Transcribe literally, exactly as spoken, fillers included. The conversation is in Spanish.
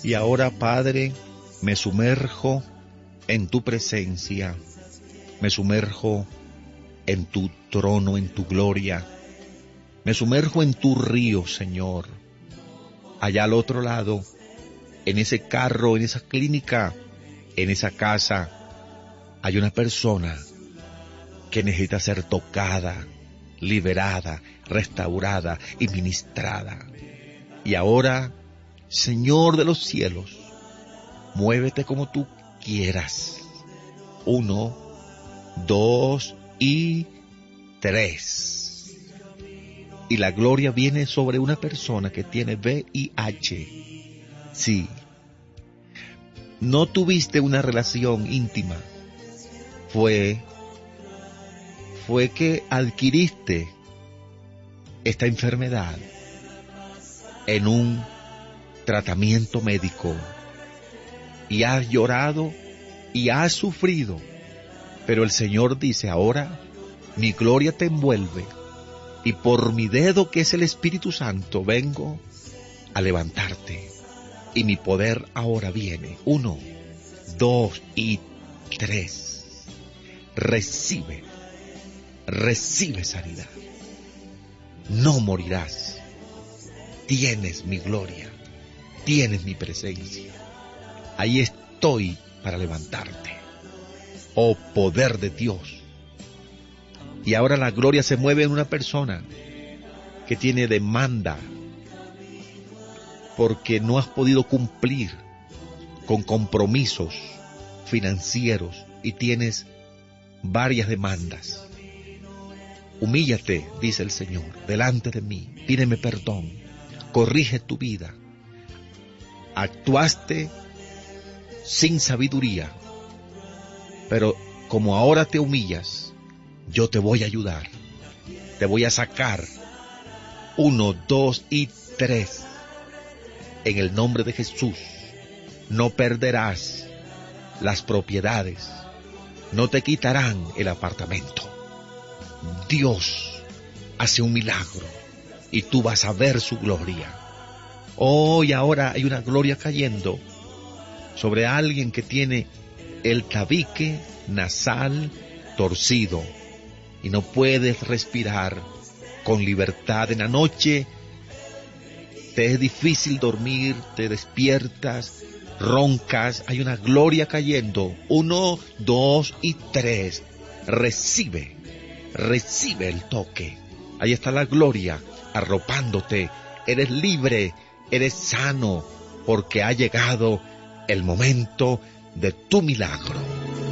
Y ahora, Padre, me sumerjo en tu presencia, me sumerjo en tu trono, en tu gloria, me sumerjo en tu río, Señor. Allá al otro lado, en ese carro, en esa clínica, en esa casa, hay una persona que necesita ser tocada, liberada, restaurada y ministrada. Y ahora, Señor de los cielos, muévete como tú quieras. Uno, dos y tres. Y la gloria viene sobre una persona que tiene V I H. Sí. No tuviste una relación íntima. Fue, fue que adquiriste esta enfermedad en un tratamiento médico y has llorado y has sufrido, pero el Señor dice: ahora mi gloria te envuelve y por mi dedo, que es el Espíritu Santo, vengo a levantarte y mi poder ahora viene. Uno, dos y tres. Recibe, recibe sanidad. No morirás. Tienes mi gloria, tienes mi presencia. Ahí estoy para levantarte, oh poder de Dios. Y ahora la gloria se mueve en una persona que tiene demanda porque no has podido cumplir con compromisos financieros y tienes varias demandas. Humíllate, dice el Señor, delante de mí, pídeme perdón, corrige tu vida. Actuaste sin sabiduría, pero como ahora te humillas, yo te voy a ayudar, te voy a sacar. Uno, dos y tres. En el nombre de Jesús, no perderás las propiedades, no te quitarán el apartamento. Dios hace un milagro y tú vas a ver su gloria. Oh, y ahora hay una gloria cayendo sobre alguien que tiene el tabique nasal torcido y no puedes respirar con libertad. En la noche te es difícil dormir, te despiertas, roncas. Hay una gloria cayendo. Uno, dos y tres. Recibe, recibe el toque. Ahí está la gloria arropándote. Eres libre, eres sano, porque ha llegado el momento de tu milagro.